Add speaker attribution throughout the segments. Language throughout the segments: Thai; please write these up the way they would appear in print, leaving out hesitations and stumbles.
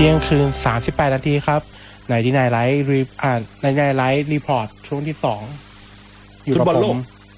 Speaker 1: ที่ยงคืน38 นาทีครับในที่นายไลฟ์ในนายไลฟ์รีพอร์ตช่วงที่2อยู่กับผม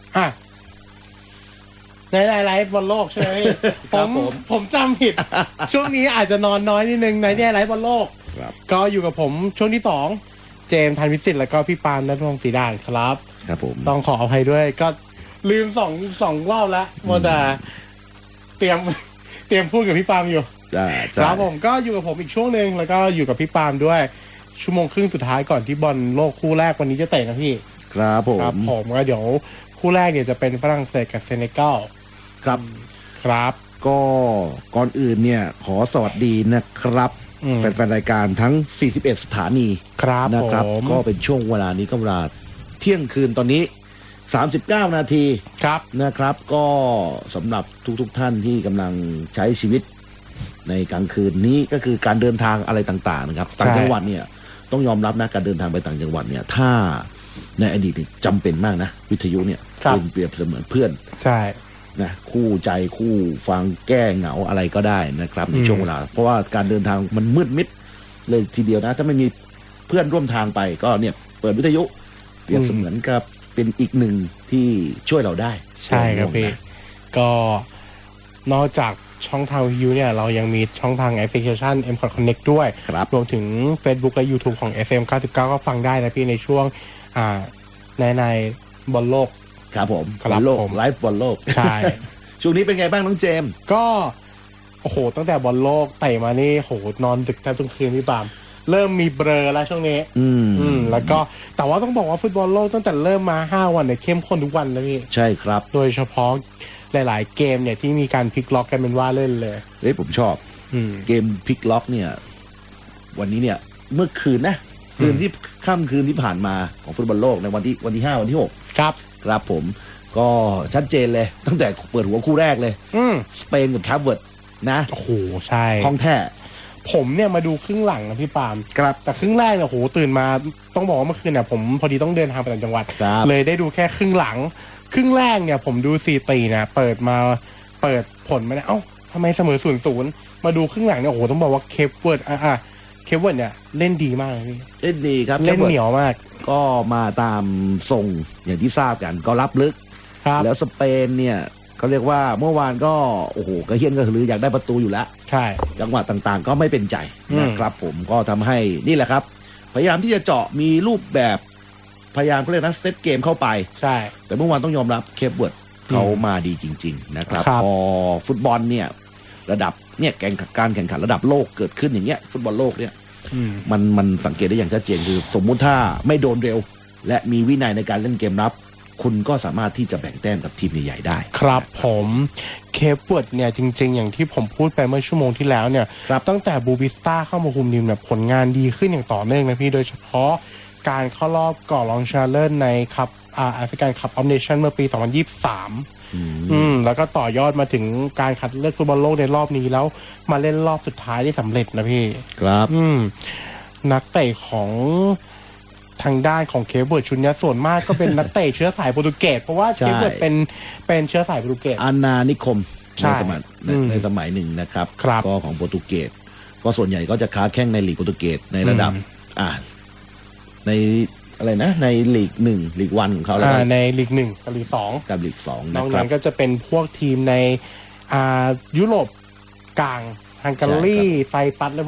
Speaker 1: ในนายไลฟ์บอลโลกใช่ไหม ผมจำผิด ช่วงนี้อาจจะนอนน้อยนิดนึงในนายไลฟ์บอลโลกก็อยู่กับผมช่วงที่2เจมส์ธันวิสิทธิ์แล้วก็พี่ปาล์มณัฐพงศ์ศรีด่านครับผมต้องขออภัยด้วยก็ลืมสองรอบแล้วมัวแต่เตรียมพูดกับพี่ปาล์มอยู่ครับผมก็อยู่กับผมอีกช่วงนึงแล้วก็อยู่กับพี่ปาล์มด้วยชั่วโมงครึ่งสุดท้ายก่อนที่บอลโลกคู่แรกวันนี้จะเตะนะพี่
Speaker 2: ครับผม
Speaker 1: ก็เดี๋ยวคู่แรกเนี่ยจะเป็นฝรั่งเศสกับเซเนกัลครับ
Speaker 2: ก็ก่อนอื่นเนี่ยขอสวัสดีนะครับแฟนๆรายการทั้ง41สถานีนะครับก็เป็นช่วงเวลานี้ก็เวลาเที่ยงคืนตอนนี้39 นาทีนะครับก็สำหรับทุกท่านที่กำลังใช้ชีวิตในกลางคืนนี้ก็คือการเดินทางอะไรต่างๆนะครับต่างจังหวัดเนี่ยต้องยอมรับนะการเดินทางไปต่างจังหวัดเนี่ยถ้าในอดีตจำเป็นมากนะวิทยุเนี่ยเป็นเปรียบเสมือนเพื่อน
Speaker 1: ใช่
Speaker 2: นะคู่ใจคู่ฟังแก้เหงาอะไรก็ได้นะครับในช่วงเวลาเพราะว่าการเดินทางมันมืดมิดเลยทีเดียวนะถ้าไม่มีเพื่อนร่วมทางไปก็เนี่ยเปิดวิทยุเปรียบเสมือนกับเป็นอีกหนึ่งที่ช่วยเราได้
Speaker 1: ใช่ครับพี่ก็นอกจากช่องทางวิทยุเนี่ยเรายังมีช่องทางแอปพลิเคชัน M Connect ด้วยรวมถึง Facebook และ YouTube ของ FM 99ก็ฟังได้นะพี่ในช่วงในบอลโลก
Speaker 2: ครับผมบอลโลกไลฟ์บอลโลก
Speaker 1: ใช่
Speaker 2: ช่วงนี้เป็นไงบ้างน้องเจมส์
Speaker 1: ก็โอ้โหตั้งแต่บอลโลกเตะมานี่โหนอนดึกแทบทุกคืนพี่ปามเริ่มมีเบลอแล้วช่วงนี้แล้วก็แต่ว่าต้องบอกว่าฟุตบอลโลกตั้งแต่เริ่มมา5 วันเนี่ยเข้มข้นทุกวันเลยพี่
Speaker 2: ใช่ครับ
Speaker 1: โดยเฉพาะหลายๆเกมเนี่ยที่มีการพลิกล็อกกันเป็นว่าเล่นเลย
Speaker 2: ผมชอบเกมพลิกล็อกเนี่ยวันนี้เนี่ยเมื่อคืนนะคืนที่ค่ำคืนที่ผ่านมาของฟุตบอลโลกในวันที่5วันที่6ครับผมก็ชัดเจนเลยตั้งแต่เปิดหัวคู่แรกเลยสเปนกับแคปเวิร์ดนะ
Speaker 1: โอ้โหใช่
Speaker 2: คล่องแท้
Speaker 1: ผมเนี่ยมาดูครึ่งหลังนะพี่ปาล์มแต่ครึ่งแรกเนี่ยโหตื่นมาต้องบอกว่าเมื่อคืนเนี่ยผมพอดีต้องเดินทางไปต่างจังหวัดเลยได้ดูแค่ครึ่งหลังครึ่งแรกเนี่ยผมดู4-4นะเปิดผลมาเนี่ยเอ้าทำไมเสมอ0-0มาดูครึ่งหลังเนี่ยโอ้โหต้องบอกว่าเคปเวิร์ดเคปเวิร์ดเนี่ยเล่นดีมากพี่
Speaker 2: เล่นดีครับ
Speaker 1: เล่นเหนียวมาก
Speaker 2: ก็มาตามทรงอย่างที่ทราบกันก็รับลึกแล้วสเปนเนี่ยเขาเรียกว่าเมื่อวานก็โอ้โหกระเฮี้ยนกระหืออยากได้ประตูอยู่แล้ว
Speaker 1: ใช่
Speaker 2: จังหวะต่างๆก็ไม่เป็นใจนะครับผมก็ทำให้นี่แหละครับพยายามที่จะเจาะมีรูปแบบพยายามเขาเรียกนะเซตเกมเข้าไป
Speaker 1: ใช่
Speaker 2: แต่เมื่อวานต้องยอมรับเคปเวิร์ดเขามาดีจริงๆนะครับพอฟุตบอลเนี่ยระดับเนี่ยการแข่งขันระดับโลกเกิดขึ้นอย่างเงี้ยฟุตบอลโลกเนี่ยมันสังเกตได้อย่างชัดเจนคือสมมุติถ้าไม่โดนเร็วและมีวินัยในการเล่นเกมรับคุณก็สามารถที่จะแบ่งแต้มกับทีมใหญ่ๆได้
Speaker 1: ครับผมเคปเวิร์ดเนี่ยจริงๆอย่างที่ผมพูดไปเมื่อชั่วโมงที่แล้วเนี่ยตั้งแต่บูบิสต้าเข้ามาคุมทีมเนี่ยผลงานดีขึ้นอย่างต่อเนื่องนะพี่โดยเฉพาะการเข้ารอบก่อนรองชนะเลิศในคัพแอฟริกันคัพออฟเนชั่นเมื่อปี2023แล้วก็ต่อยอดมาถึงการคัดเลือกฟุตบอลโลกในรอบนี้แล้วมาเล่นรอบสุดท้ายได้สำเร็จนะพี่
Speaker 2: ครับ
Speaker 1: นักเตะของทางด้านของเคปเวิร์ดชุดนี้ส่วนมากก็เป็นนักเตะเชื้อสายโปรตุเกสเพราะว่าเคปเวิร์ดเป็นเชื้อสายโปรตุเกส
Speaker 2: อาณานิคมในสมัยหนึ่งนะครับก็ของโปรตุเกสก็ส่วนใหญ่ก็จะค้าแข่งในลีกโปรตุเกสในระดับในอะไรนะในลีก1ลีก1ของเขาแล้ว
Speaker 1: ในลีก1กับลีก2
Speaker 2: กับลีก2
Speaker 1: นอกนั้นก็จะเป็นพวกทีมในยุโรปกลางฮังการีไซปรัส